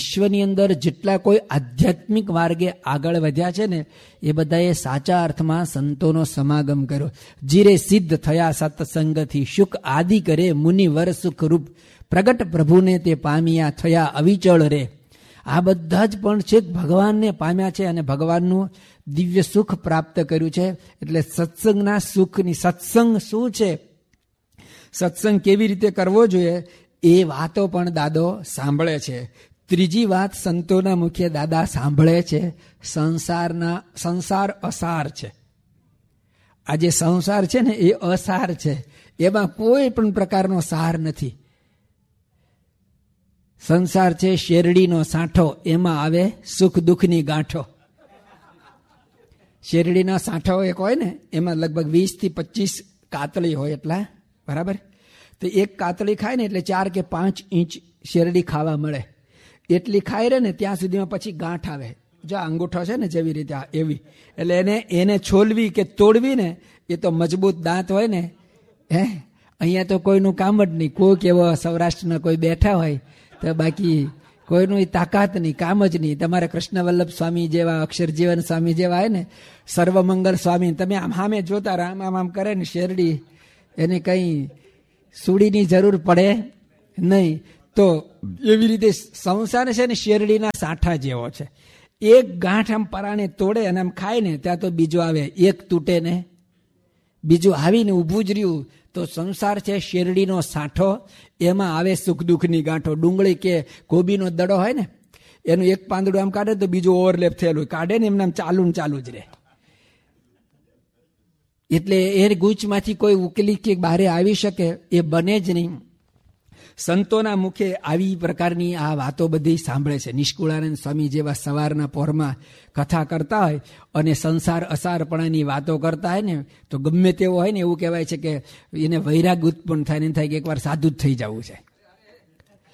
વિશ્વની અંદર જેટલા કોઈ આધ્યાત્મિક માર્ગે આગળ વધ્યા છે ને એ બધાએ સાચા અર્થમાં સંતોનો સમાગમ કર્યો. જીરે સિદ્ધ થયા સત્સંગથી, શુક આદિ કરે મુનિવર સુખ રૂપ, પ્રગટ પ્રભુને તે પામ્યા થયા અવિચળ રે. આ બધા જ પણ છે ભગવાનને પામ્યા છે અને ભગવાનનું દિવ્ય સુખ પ્રાપ્ત કર્યું છે. એટલે સત્સંગના સુખની, સત્સંગ શું છે, સત્સંગ કેવી રીતે કરવો જોઈએ એ વાતો પણ દાદો સાંભળે છે. ત્રીજી વાત સંતોના મુખે દાદા સાંભળે છે, સંસાર અસાર છે. આ જે સંસાર છે ને એ અસાર છે, એમાં કોઈ પણ પ્રકારનો સાર નથી. સંસાર છે શેરડીનો સાંઠો, એમાં આવે સુખ દુઃખની ગાંઠો. શેરડીનો સાંઠો એક હોય ને, એમાં લગભગ 20 થી 25 કાતળી હોય એટલા, બરાબર. તો એક કાતળી ખાય ને એટલે 4 કે 5 ઇંચ શેરડી ખાવા મળે. એટલી ખાઈ રહે ને ત્યાં સુધીમાં પછી ગાંઠ આવે. જો અંગૂઠો છે ને જેવી રીતે એવી, એટલે એને છોલવી કે તોડવી ને એ તો મજબૂત દાંત હોય ને, અહીંયા તો કોઈનું કામ જ નહીં. કોઈક એવો સૌરાષ્ટ્રના કોઈ બેઠા હોય તો બાકી કોઈનું તાકાત નહીં, કામ જ નહીં. તમારે કૃષ્ણવલ્લભ સ્વામી જેવા, અક્ષરજીવન સ્વામી જેવા હોય ને, સર્વમંગલ સ્વામી, તમે આમ સામે જોતા રામ આમ કરે ને શેરડી, એને કંઈ સુડીની જરૂર પડે નહીં. તો એવી રીતે સંસાર છે ને શેરડીના સાંઠા જેવો છે. એક ગાંઠ આમ પરાણે તોડે અને આમ ખાય ને ત્યાં તો બીજું આવે, એક તૂટે ને બીજું આવીને ઊભું જ રહ્યું. તો સંસાર છે શેરડીનો સાંઠો, એમાં આવે સુખ દુઃખની ગાંઠો. ડુંગળી કે કોબીનો દડો હોય ને, એનું એક પાંદડું આમ કાઢે તો બીજું ઓવરલેપ થયેલું કાઢે ને, એમને આમ ચાલુ જ રહે. એટલે એ ગૂંચમાંથી કોઈ ઉકેલી કે બહારે આવી શકે એ બને જ નહીં. સંતોના મુખે આવી પ્રકારની આ વાતો બધી સાંભળે છે. નિષ્કુળાનંદ સ્વામી જેવા સવારના પહોરમાં કથા કરતા હોય અને સંસાર અસારપણાની વાતો કરતા હોય ને, તો ગમે તેવો હોય ને એવું કહેવાય છે કે એને વૈરાગ ઉત્પન્ન થાય ને થાય કે એકવાર સાધુ જ થઈ જવું છે.